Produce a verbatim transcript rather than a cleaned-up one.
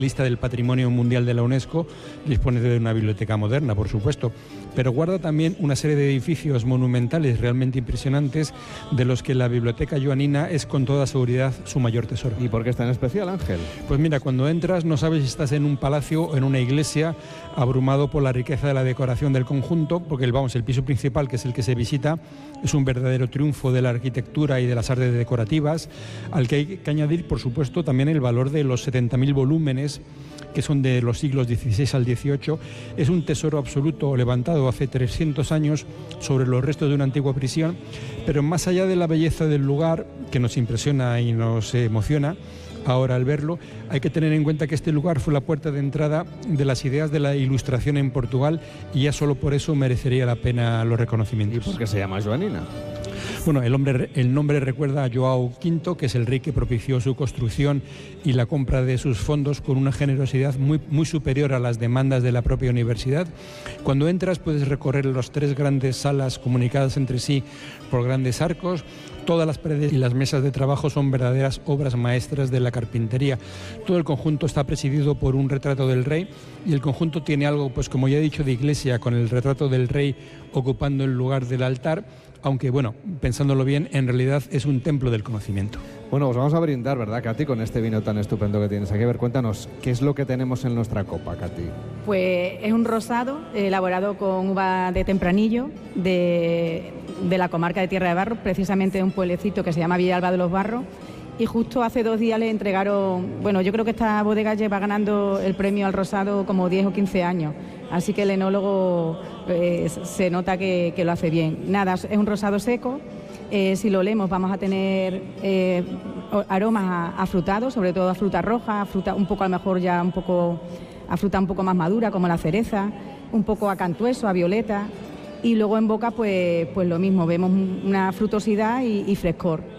lista del Patrimonio Mundial de la UNESCO, dispone de una biblioteca moderna, por supuesto, pero guarda también una serie de edificios monumentales realmente impresionantes, de los que la Biblioteca Joanina es con toda seguridad su mayor tesoro. ¿Y por qué es tan especial, Ángel? Pues mira, cuando entras no sabes si estás en un palacio o en una iglesia, abrumado por la riqueza de la decoración del conjunto, porque el, vamos, el piso principal, que es el que se visita, es un verdadero triunfo de la arquitectura y de las artes decorativas, al que hay que añadir, por supuesto, también el valor de los setenta mil volúmenes, que son de los siglos dieciséis al dieciocho. Es un tesoro absoluto levantado hace trescientos años sobre los restos de una antigua prisión, pero más allá de la belleza del lugar, que nos impresiona y nos emociona ahora al verlo, hay que tener en cuenta que este lugar fue la puerta de entrada de las ideas de la Ilustración en Portugal, y ya solo por eso merecería la pena los reconocimientos. ¿Y por qué se llama Joanina? Bueno, el, hombre, el nombre recuerda a João quinto, que es el rey que propició su construcción y la compra de sus fondos con una generosidad muy, muy superior a las demandas de la propia universidad. Cuando entras puedes recorrer las tres grandes salas comunicadas entre sí por grandes arcos. Todas las paredes y las mesas de trabajo son verdaderas obras maestras de la carpintería. Todo el conjunto está presidido por un retrato del rey, y el conjunto tiene algo, pues como ya he dicho, de iglesia, con el retrato del rey ocupando el lugar del altar, aunque bueno, pensándolo bien, en realidad es un templo del conocimiento. Bueno, pues vamos a brindar, ¿verdad, Katy, con este vino tan estupendo que tienes aquí? A ver, cuéntanos, ¿qué es lo que tenemos en nuestra copa, Katy? Pues es un rosado elaborado con uva de Tempranillo, de, de la comarca de Tierra de Barros, precisamente de un pueblecito que se llama Villalba de los Barros, y justo hace dos días le entregaron, bueno, yo creo que esta bodega lleva ganando el premio al rosado como diez o quince años, así que el enólogo eh, se nota que, que lo hace bien. Nada, es un rosado seco. Eh, si lo olemos vamos a tener eh, aromas afrutados, sobre todo a fruta roja, a fruta un poco a lo mejor ya un poco a fruta un poco más madura como la cereza, un poco a cantueso, a violeta, y luego en boca pues, pues lo mismo, vemos una frutosidad y, y frescor.